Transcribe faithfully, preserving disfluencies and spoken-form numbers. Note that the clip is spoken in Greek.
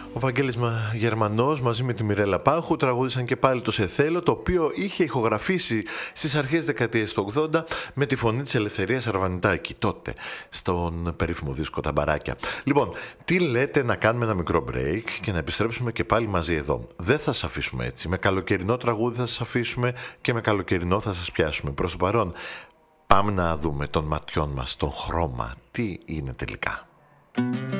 Ο Βαγγέλης Γερμανός μαζί με τη Μιρέλα Πάχου τραγούδισαν και πάλι το «Σε θέλω», το οποίο είχε ηχογραφήσει στις αρχές δεκαετίας του ογδόντα με τη φωνή της Ελευθερίας Αρβανιτάκη, τότε στον περίφημο δίσκο «Τα Μπαράκια». Λοιπόν, τι λέτε να κάνουμε ένα μικρό break και να επιστρέψουμε και πάλι μαζί εδώ? Δεν θα σας αφήσουμε έτσι. Με καλοκαιρινό τραγούδι θα σας αφήσουμε και με καλοκαιρινό θα σας πιάσουμε. Προς το παρόν, πάμε να δούμε των ματιών μας, τον χρώμα, τι είναι τελικά.